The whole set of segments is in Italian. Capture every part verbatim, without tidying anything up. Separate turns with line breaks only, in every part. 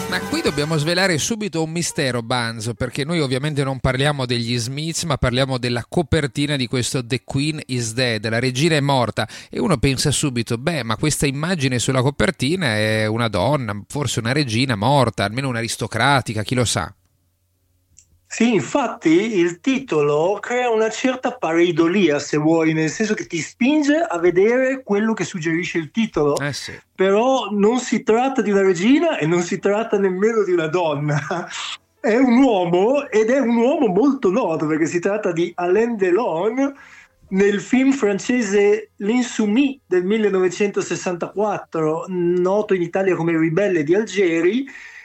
Ma qui dobbiamo svelare subito un mistero, Banzo, perché noi ovviamente non parliamo degli Smiths, ma parliamo della copertina di questo The Queen is Dead, la regina è morta, e uno pensa subito, beh, ma questa immagine sulla copertina è una donna, forse una regina morta, almeno un'aristocratica, chi lo sa.
Sì, infatti il titolo crea una certa pareidolia, se vuoi, nel senso che ti spinge a vedere quello che suggerisce il titolo,
Eh sì.
però non si tratta di una regina e non si tratta nemmeno di una donna. È un uomo ed è un uomo molto noto perché si tratta di Alain Delon nel film francese L'Insoumis del millenovecentosessantaquattro, noto in Italia come Ribelle di Algeri.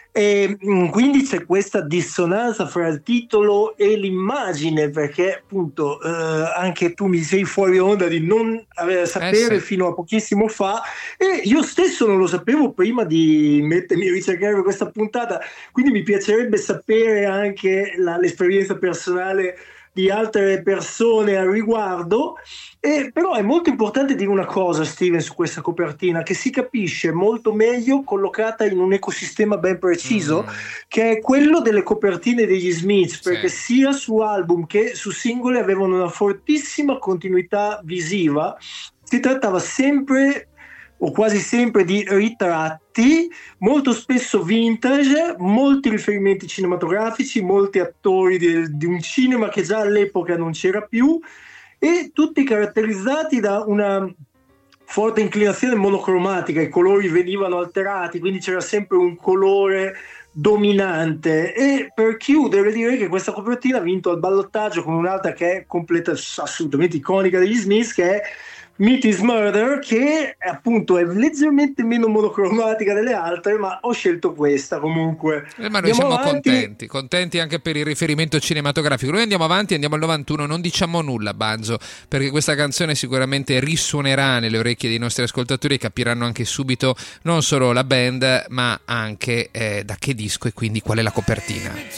E mm, quindi c'è questa dissonanza fra il titolo e l'immagine, perché appunto eh, anche tu mi sei fuori onda di non avere,
Eh
sapere
sì.
fino a pochissimo fa, e io stesso non lo sapevo prima di mettermi a ricercare questa puntata, quindi mi piacerebbe sapere anche la- l'esperienza personale di altre persone al riguardo. E però è molto importante dire una cosa, Steven, su questa copertina, che si capisce molto meglio collocata in un ecosistema ben preciso,
Mm,
che è quello delle copertine degli Smiths,
sì.
perché sia su album che su singoli avevano una fortissima continuità visiva. Si trattava sempre o quasi sempre di ritratti, molto spesso vintage, molti riferimenti cinematografici, molti attori di, di un cinema che già all'epoca non c'era più, e tutti caratterizzati da una forte inclinazione monocromatica, i colori venivano alterati, quindi c'era sempre un colore dominante. E per chiudere direi che questa copertina ha vinto al ballottaggio con un'altra che è completa, assolutamente iconica degli Smiths, che è Meat is Murder, che appunto è leggermente meno monocromatica delle altre, ma ho scelto questa comunque.
Eh, ma noi
Andiamo
siamo
avanti.
contenti, contenti anche per il riferimento cinematografico. Noi andiamo avanti, andiamo al novantuno, non diciamo nulla, Banzo, perché questa canzone sicuramente risuonerà nelle orecchie dei nostri ascoltatori e capiranno anche subito non solo la band, ma anche eh, da che disco e quindi qual è la copertina.